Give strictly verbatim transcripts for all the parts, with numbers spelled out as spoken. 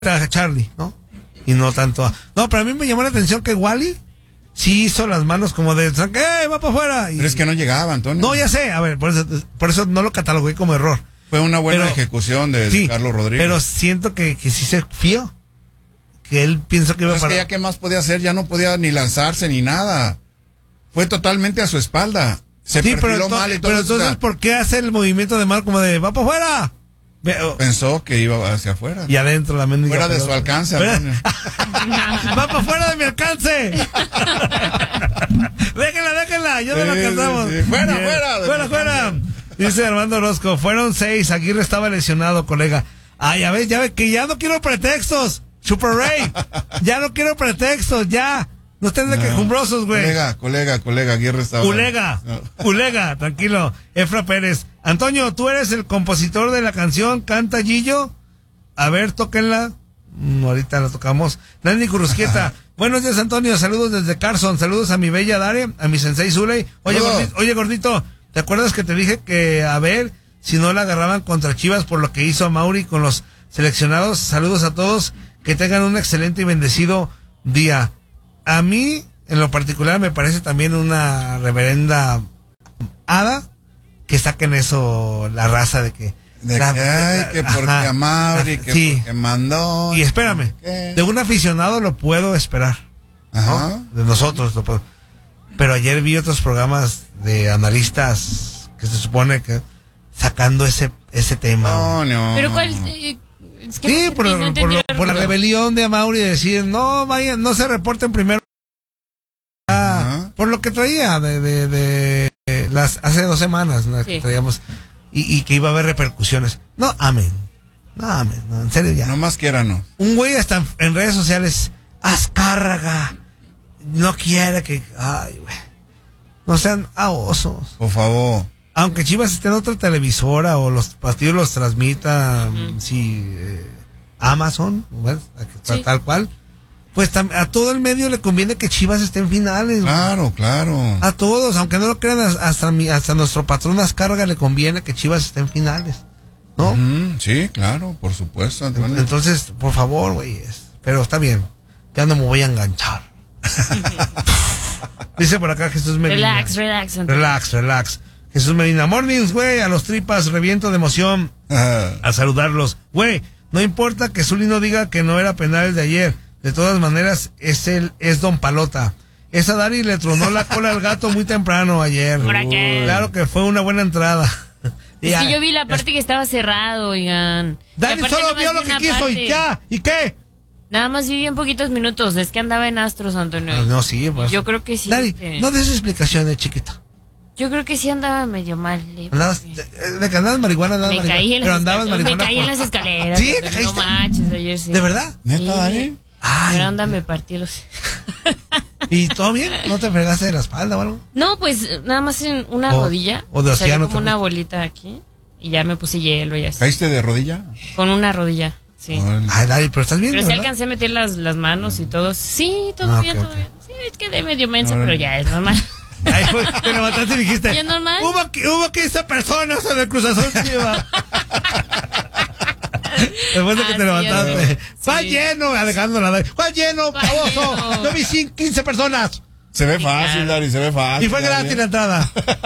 a Charlie, ¿no? Y no tanto a... No, pero a mí me llamó la atención que Wally sí hizo las manos como de... ¡Eh, va para afuera! Y, pero es que no llegaba, Antonio. No, ya sé, a ver, por eso, por eso no lo catalogué como error. Fue una buena pero, ejecución de, sí, de Carlos Rodríguez. Pero siento que, que sí se fió. Que él pienso que iba para... Es que ya qué más podía hacer, ya no podía ni lanzarse ni nada. Fue totalmente a su espalda. Se sí, perfiló pero, mal y todo. Pero entonces, está... ¿por qué hace el movimiento de mal como de va para afuera? Pensó que iba hacia afuera. Y adentro la mendiga. Fuera de pelota. Su alcance, Antonio. Va para afuera de mi alcance. Déjenla, déjenla. Yo no lo alcanzamos. Sí, sí. Fuera, Bien. fuera. Fuera, fuera. Dice Armando Orozco, fueron seis. Aguirre estaba lesionado, colega. Ah, ya ves, ya ves, que ya no quiero pretextos. Super Ray. Ya no quiero pretextos, ya. No estén de no. quejumbrosos, güey. Colega, colega, colega, Aguirre estaba. Colega, no. colega, tranquilo. Efra Pérez. Antonio, tú eres el compositor de la canción Canta Gillo. A ver, tóquenla. Mm, ahorita la tocamos. Nani Curusquieta. Buenos días, Antonio. Saludos desde Carson. Saludos a mi bella Dare, a mi sensei Zuley. Oye, gordito, oye, gordito, ¿te acuerdas que te dije que a ver si no la agarraban contra Chivas por lo que hizo a Mauri con los seleccionados? Saludos a todos. Que tengan un excelente y bendecido día. A mí, en lo particular, me parece también una reverenda hada que saquen eso, la raza de que... De la, que, ay, que porque ajá, a Mauri, que sí. porque mandó... Y espérame, ¿qué? De un aficionado lo puedo esperar. Ajá. ¿No? De nosotros lo puedo. Pero ayer vi otros programas de analistas que se supone que sacando ese ese tema. No, no. Pero cuál... Eh, es que sí, no por, no por, lo, por la rebelión de Amaury de decir, no, vaya, no se reporten primero. Ah, por lo que traía de, de, de, de las hace dos semanas, ¿no? Sí. Que traíamos y, y que iba a haber repercusiones. No, amén. No, amén. No, en serio ya. No más quiera, no. Un güey está en, en redes sociales, Azcárraga, no quiere que, ay, güey, no sean osos. Por favor. Aunque Chivas esté en otra televisora o los partidos los transmita, uh-huh. sí, eh, Amazon, bueno, sí. tal cual, pues tam- a todo el medio le conviene que Chivas esté en finales. Claro, güey. Claro. A todos, aunque no lo crean, hasta mi, hasta nuestro patrón Azcárraga le conviene que Chivas esté en finales, ¿no? Uh-huh. Sí, claro, por supuesto. Antonio. Entonces, por favor, güeyes, pero está bien, ya no me voy a enganchar. Dice por acá Jesús Medina. Relax, relax. Antonio. Relax, relax. Jesús Medina, mornings, güey, a los tripas, reviento de emoción uh. a saludarlos. Güey, no importa que Zuli no diga que no era penal el de ayer, de todas maneras, es él, es Don Palota. Esa Dari le tronó la cola al gato muy temprano ayer. ¿Por qué? Claro que fue una buena entrada. Es que yo vi la parte que estaba cerrado, oigan. Dari solo vio lo que quiso parte. y ya, ¿y qué? Nada más viví en poquitos minutos, es que andaba en Astros, Antonio. No, no sí, pues. Yo creo que sí. Dari, que... no des explicaciones, chiquito. Yo creo que sí andaba medio mal. ¿eh? Andabas, de, de que andabas marihuana, andabas me marihuana. Caí en pero las andabas escal- marihuana. Me caí por... en las escaleras. ¿Sí? No manches, ayer sí. ¿De verdad? ¿Neta, sí. Dani? Ay. Pero anda, me partí los... ¿Y todo bien? ¿No te fregaste de la espalda o algo? No, pues nada más en una o, rodilla. O de océano. Como una bolita aquí. Y ya me puse hielo y así. ¿Caíste de rodilla? Con una rodilla, sí. Ay, Ay, Dari, pero estás bien, Pero sí ¿verdad? alcancé a meter las, las manos y todo. Sí, todo ah, bien, okay, todo okay. bien. Sí, es que de medio mensa, Ay. pero ya es normal. Ay, pues, te levantaste y dijiste. ¿Ya normal? Hubo, hubo quince personas en el Cruz Azul Chivas. Después de que ah, te levantaste. Sí. ¡Va lleno! Alejandro la ¡Va lleno, baboso! Yo vi quince personas. Se ve fácil, Dari, se ve fácil. Y fue gratis la entrada.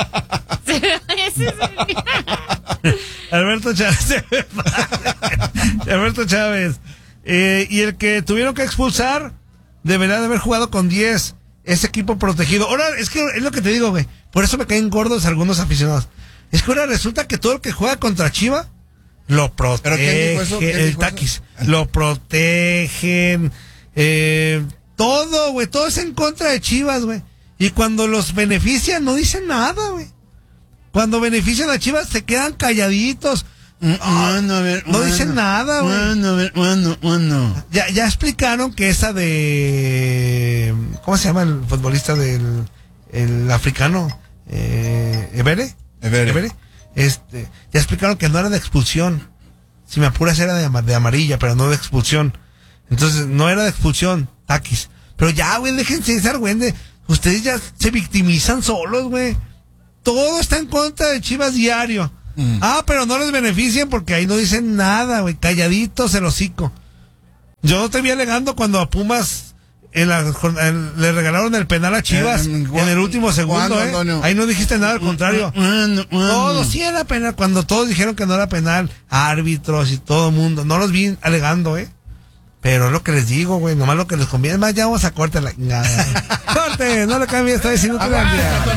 Alberto Chávez. Se ve fácil. Alberto Chávez. Eh, y el que tuvieron que expulsar debería de haber jugado con diez. Ese equipo protegido. Ahora, es que es lo que te digo, güey. Por eso me caen gordos algunos aficionados. Es que ahora resulta que todo el que juega contra Chiva lo protege. ¿Pero quién dijo eso? ¿Quién el dijo Taquis. Eso? Lo protegen. Eh, todo, güey. Todo es en contra de Chivas, güey. Y cuando los benefician, no dicen nada, güey. Cuando benefician a Chivas, se quedan calladitos. Bueno, a ver, no bueno, dicen nada, güey. Bueno, a ver, bueno, bueno. Ya, ya explicaron que esa de... ¿Cómo se llama el futbolista del el africano? Eh, ¿Ebere? Ebere. Ebere. Este, ya explicaron que no era de expulsión. Si me apuras era de, de amarilla, pero no de expulsión. Entonces, no era de expulsión, Taquis. Pero ya, güey, déjense de ser, güey. Ustedes ya se victimizan solos, güey. Todo está en contra de Chivas diario. Mm. Ah, pero no les benefician porque ahí no dicen nada, güey. Calladitos el hocico. Yo no te vi alegando cuando a Pumas en la, en- le regalaron el penal a Chivas Eh, en el último segundo, ¿cuándo, ¿eh? Antonio? Ahí no dijiste nada al contrario. Todo sí era penal. Cuando todos dijeron que no era penal, árbitros y todo el mundo, no los vi alegando, ¿eh? Pero es lo que les digo, güey, nomás lo que les conviene. Más ya vamos a corte la chingada. Corte, no le cambies, está diciendo que